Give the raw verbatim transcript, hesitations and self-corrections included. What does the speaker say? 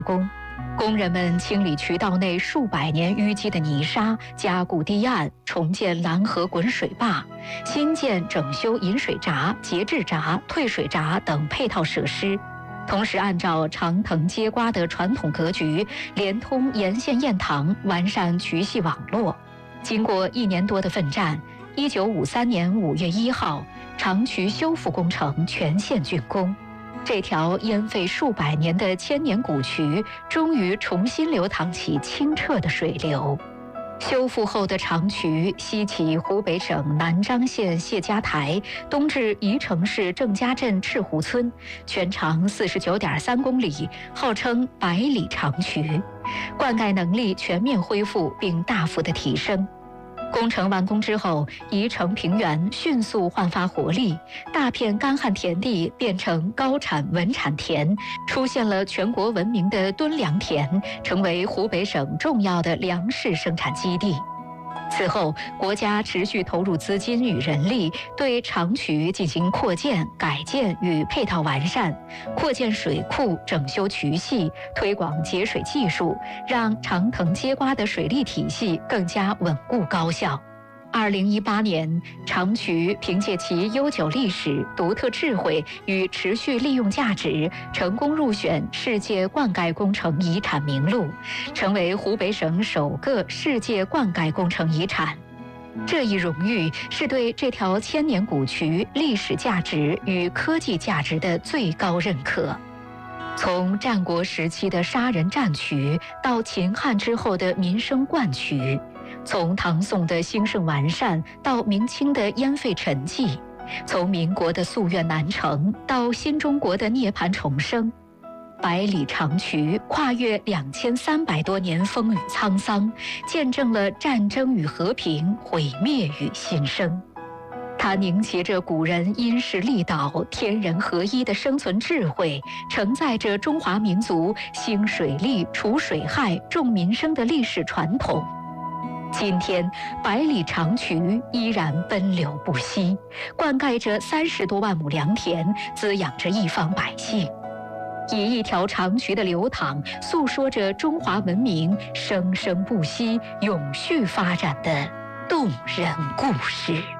工。工人们清理渠道内数百年淤积的泥沙，加固堤岸，重建拦河滚水坝，新建整修引水闸、节制闸、退水闸等配套设施。同时，按照长藤接瓜的传统格局，连通沿线堰塘，完善渠系网络。经过一年多的奋战，一九五三年五月一号，长渠修复工程全线竣工。这条淹废数百年的千年古渠，终于重新流淌起清澈的水流。修复后的长渠西起湖北省南漳县谢家台，东至宜城市郑家镇赤湖村，全长四十九点三公里，号称百里长渠，灌溉能力全面恢复并大幅的提升。工程完工之后，宜城平原迅速焕发活力，大片干旱田地变成高产稳产田，出现了全国闻名的敦良田，成为湖北省重要的粮食生产基地。此后，国家持续投入资金与人力，对长渠进行扩建、改建与配套完善，扩建水库、整修渠系，推广节水技术，让长藤接瓜的水利体系更加稳固高效。二零一八年，长渠凭借其悠久历史、独特智慧与持续利用价值，成功入选世界灌溉工程遗产名录，成为湖北省首个世界灌溉工程遗产。这一荣誉是对这条千年古渠历史价值与科技价值的最高认可。从战国时期的杀人战渠，到秦汉之后的民生灌渠，从唐宋的兴盛完善到明清的淹废沉寂，从民国的夙愿难成到新中国的涅槃重生，百里长渠跨越两千三百多年风雨沧桑，见证了战争与和平、毁灭与新生。它凝结着古人因势利导、天人合一的生存智慧，承载着中华民族兴水利、除水害、重民生的历史传统。今天，百里长渠依然奔流不息，灌溉着三十多万亩良田，滋养着一方百姓。以一条长渠的流淌，诉说着中华文明生生不息、永续发展的动人故事。